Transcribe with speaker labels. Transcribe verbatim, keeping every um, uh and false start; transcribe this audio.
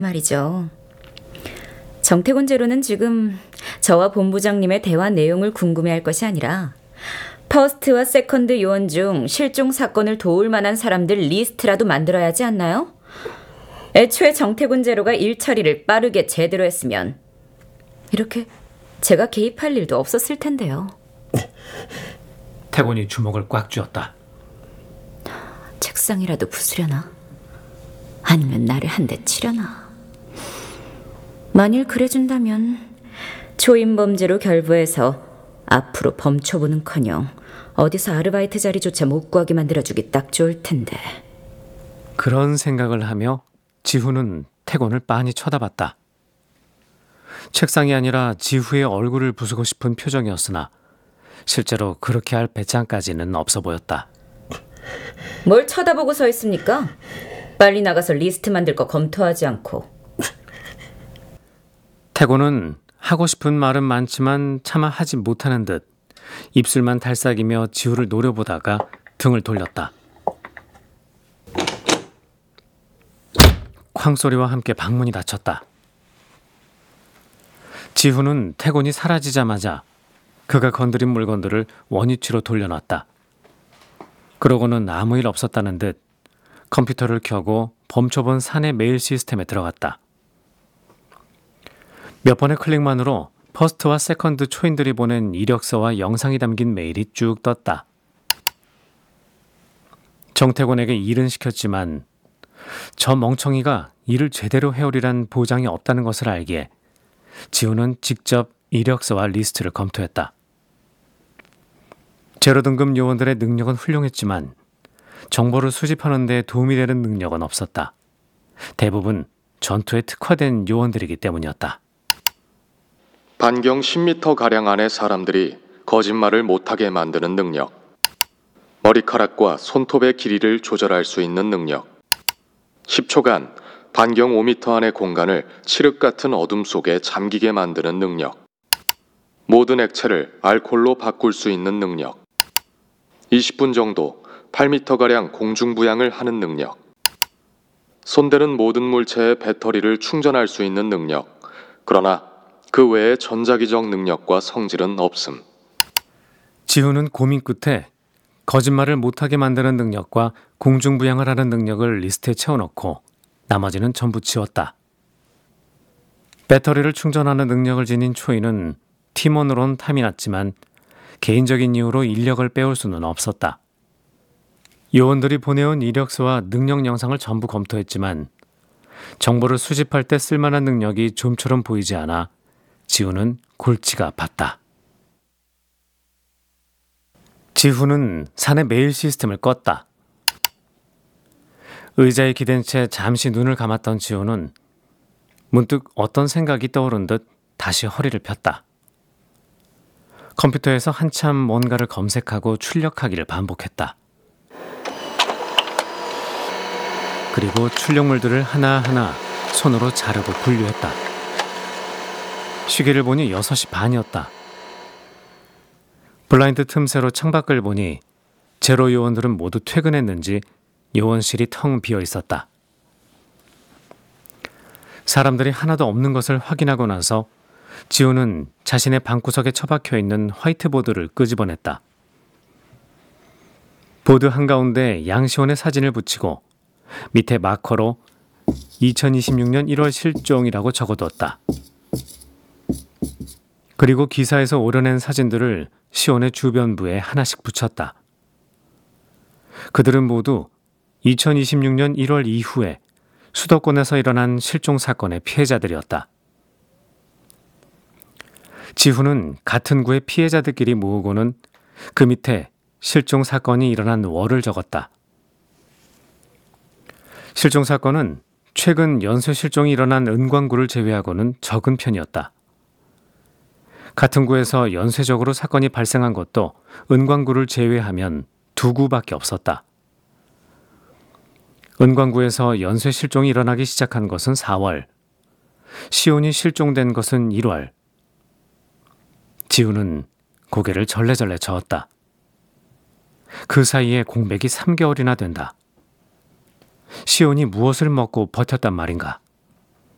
Speaker 1: 말이죠. 정태곤 제로는 지금 저와 본부장님의 대화 내용을 궁금해할 것이 아니라 퍼스트와 세컨드 요원 중 실종 사건을 도울 만한 사람들 리스트라도 만들어야 하지 않나요? 애초에 정태곤 제로가 일 처리를 빠르게 제대로 했으면 이렇게 제가 개입할 일도 없었을 텐데요.
Speaker 2: 태곤이 주먹을 꽉 쥐었다.
Speaker 1: 책상이라도 부수려나? 아니면 나를 한 대 치려나? 만일 그래준다면 초인범죄로 결부해서 앞으로 범초부는커녕 어디서 아르바이트 자리조차 못 구하게 만들어주기 딱 좋을 텐데.
Speaker 2: 그런 생각을 하며 지후는 태곤을 빤히 쳐다봤다. 책상이 아니라 지후의 얼굴을 부수고 싶은 표정이었으나 실제로 그렇게 할 배짱까지는 없어 보였다.
Speaker 1: 뭘 쳐다보고 서 있습니까? 빨리 나가서 리스트 만들 거 검토하지 않고.
Speaker 2: 태곤은 하고 싶은 말은 많지만 차마 하지 못하는 듯 입술만 달싹이며 지후를 노려보다가 등을 돌렸다. 쾅 소리와 함께 방문이 닫혔다. 지후는 태곤이 사라지자마자 그가 건드린 물건들을 원위치로 돌려놨다. 그러고는 아무 일 없었다는 듯 컴퓨터를 켜고 범초본 사내 메일 시스템에 들어갔다. 몇 번의 클릭만으로 퍼스트와 세컨드 초인들이 보낸 이력서와 영상이 담긴 메일이 쭉 떴다. 정태곤에게 일은 시켰지만 저 멍청이가 일을 제대로 해오리란 보장이 없다는 것을 알기에 지우는 직접 이력서와 리스트를 검토했다. 제로 등급 요원들의 능력은 훌륭했지만 정보를 수집하는 데 도움이 되는 능력은 없었다. 대부분 전투에 특화된 요원들이기 때문이었다.
Speaker 3: 반경 십 미터가량 안의 사람들이 거짓말을 못하게 만드는 능력, 머리카락과 손톱의 길이를 조절할 수 있는 능력, 십 초간 반경 오 미터 안의 공간을 칠흑 같은 어둠 속에 잠기게 만드는 능력, 모든 액체를 알코올로 바꿀 수 있는 능력, 이십 분 정도 팔 미터가량 공중부양을 하는 능력, 손대는 모든 물체의 배터리를 충전할 수 있는 능력, 그러나 그 외에 전자기적 능력과 성질은 없음.
Speaker 2: 지후는 고민 끝에 거짓말을 못하게 만드는 능력과 공중부양을 하는 능력을 리스트에 채워넣고 나머지는 전부 지웠다. 배터리를 충전하는 능력을 지닌 초이는 팀원으론 탐이 났지만 개인적인 이유로 인력을 빼올 수는 없었다. 요원들이 보내온 이력서와 능력 영상을 전부 검토했지만 정보를 수집할 때 쓸만한 능력이 좀처럼 보이지 않아 지후는 골치가 아팠다. 지후는 사내 메일 시스템을 껐다. 의자에 기댄 채 잠시 눈을 감았던 지후는 문득 어떤 생각이 떠오른 듯 다시 허리를 폈다. 컴퓨터에서 한참 뭔가를 검색하고 출력하기를 반복했다. 그리고 출력물들을 하나하나 손으로 자르고 분류했다. 시계를 보니 여섯 시 반이었다. 블라인드 틈새로 창밖을 보니 제로 요원들은 모두 퇴근했는지 요원실이 텅 비어 있었다. 사람들이 하나도 없는 것을 확인하고 나서 지우는 자신의 방구석에 처박혀 있는 화이트보드를 끄집어냈다. 보드 한가운데 양시원의 사진을 붙이고 밑에 마커로 이천이십육 년 일월 실종이라고 적어두었다. 그리고 기사에서 오려낸 사진들을 시온의 주변부에 하나씩 붙였다. 그들은 모두 이천이십육 년 일월 이후에 수도권에서 일어난 실종 사건의 피해자들이었다. 지후는 같은 구의 피해자들끼리 모으고는 그 밑에 실종 사건이 일어난 월을 적었다. 실종 사건은 최근 연쇄 실종이 일어난 은광구를 제외하고는 적은 편이었다. 같은 구에서 연쇄적으로 사건이 발생한 것도 은광구를 제외하면 두 구밖에 없었다. 은광구에서 연쇄 실종이 일어나기 시작한 것은 사월, 시온이 실종된 것은 일월. 지우는 고개를 절레절레 저었다. 그 사이에 공백이 삼 개월이나 된다. 시온이 무엇을 먹고 버텼단 말인가?